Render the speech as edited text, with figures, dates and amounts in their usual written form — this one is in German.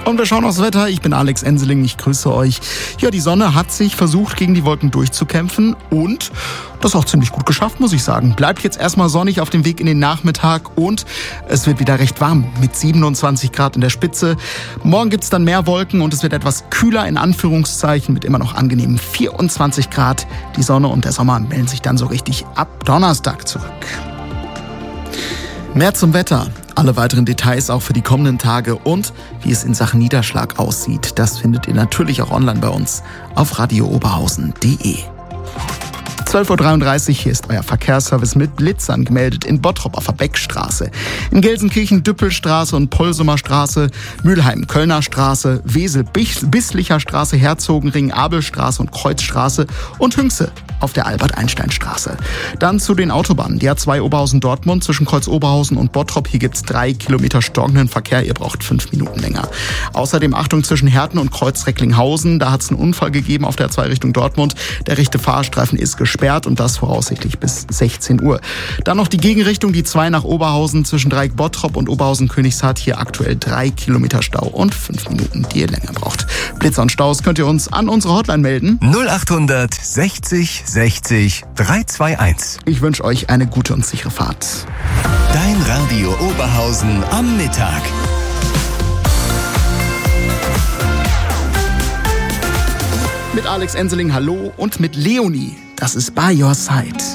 Und wir schauen aufs Wetter. Ich bin Alex Enseling, ich grüße euch. Ja, die Sonne hat sich versucht, gegen die Wolken durchzukämpfen und das auch ziemlich gut geschafft, muss ich sagen. Bleibt jetzt erstmal sonnig auf dem Weg in den Nachmittag und es wird wieder recht warm mit 27 Grad in der Spitze. Morgen gibt's dann mehr Wolken und es wird etwas kühler in Anführungszeichen mit immer noch angenehmen 24 Grad. Die Sonne und der Sommer melden sich dann so richtig ab Donnerstag zurück. Mehr zum Wetter. Alle weiteren Details auch für die kommenden Tage und wie es in Sachen Niederschlag aussieht, das findet ihr natürlich auch online bei uns auf radiooberhausen.de. 12.33 Uhr, hier ist euer Verkehrsservice mit Blitzern gemeldet in Bottrop auf der Beckstraße, in Gelsenkirchen Düppelstraße und Polsumer Straße, Mülheim Kölner Straße, Wesel Bisslicher Straße, Herzogenring, Abelstraße und Kreuzstraße und Hünxe auf der Albert-Einstein-Straße. Dann zu den Autobahnen. Die A2 Oberhausen-Dortmund zwischen Kreuz-Oberhausen und Bottrop. Hier gibt's 3 Kilometer stockenden Verkehr. Ihr braucht 5 Minuten länger. Außerdem Achtung zwischen Herten und Kreuz-Recklinghausen. Da hat's einen Unfall gegeben auf der A2 Richtung Dortmund. Der rechte Fahrstreifen ist gesperrt und das voraussichtlich bis 16 Uhr. Dann noch die Gegenrichtung, die 2 nach Oberhausen zwischen Dreieck Bottrop und Oberhausen-Königshardt. Hier aktuell 3 Kilometer Stau und 5 Minuten, die ihr länger braucht. Blitzer und Staus könnt ihr uns an unsere Hotline melden. 0800 60 60 321. Ich wünsche euch eine gute und sichere Fahrt. Dein Radio Oberhausen am Mittag. Mit Alex Enseling, hallo, und mit Leonie, das ist By Your Side.